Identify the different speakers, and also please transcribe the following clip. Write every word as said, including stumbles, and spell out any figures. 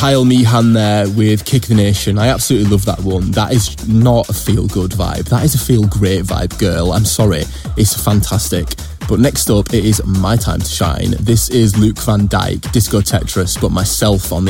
Speaker 1: Kyle Meehan there with Kick the Nation. I absolutely love that one. That is not a feel-good vibe. That is a feel-great vibe, girl. I'm sorry. It's fantastic. But next up, it is my time to shine. This is Luke Van Dyke, Disco Tetris, but myself on the